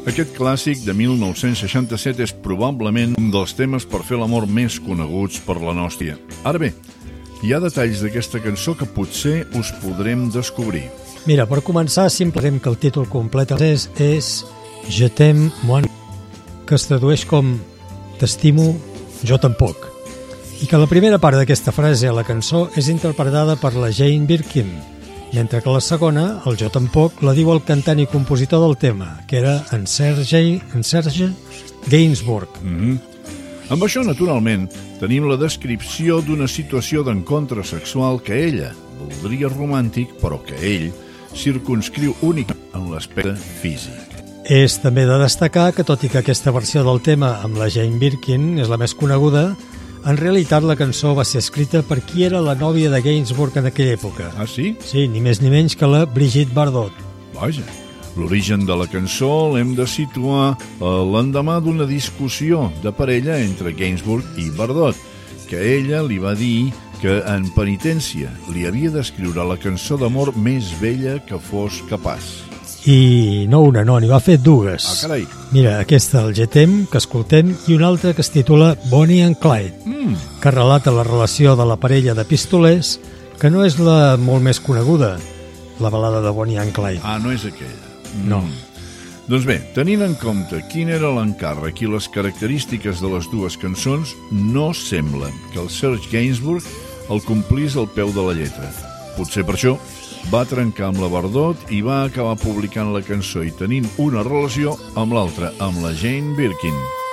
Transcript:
Aquest clàssic de 1967 és probablement un dels temes per fer l'amor més coneguts per la nostra. Ara bé, hi ha detalls d'aquesta cançó que potser us podrem descobrir. Mira, per començar, simplement que el títol complet és Je t'aime, moi, que es tradueix com T'estimo, jo tampoc. I que la primera part d'aquesta frase a la cançó és interpretada per la Jane Birkin, mentre que la segona, el jo tampoc, la diu el cantant i compositor del tema, que era en Serge Gainsbourg. Amb això, naturalment, tenim la descripció d'una situació d'encontre sexual que ella voldria romàntic, però que ell circumscriu únic en l'aspecte físic. És també de destacar que, tot i que aquesta versió del tema amb la Jane Birkin és la més coneguda, en realitat la cançó va ser escrita per qui era la nòvia de Gainsbourg en aquella època. Ah, sí? Sí, ni més ni menys que la Brigitte Bardot. Vaja, l'origen de la cançó l'hem de situar l'endemà d'una discussió de parella entre Gainsbourg i Bardot, que ella li va dir que en penitència li havia d'escriure la cançó d'amor més bella que fos capaç. I no una, no, n'hi va fer dues. Ah, carai. Mira, aquesta, el Je t'aime, que escoltem, i una altra que es titula Bonnie and Clyde, que relata la relació de la parella de pistolers, que no és la molt més coneguda, la balada de Bonnie and Clyde. Ah, no és aquella. No. Doncs bé, tenint en compte quin era l'encàrrec i les característiques de les dues cançons, no sembla que el Serge Gainsbourg el complís al peu de la lletra. Potser per això va trencar amb la Bardot i va acabar publicant la cançó i tenint una relació amb l'altra, amb la Jane Birkin.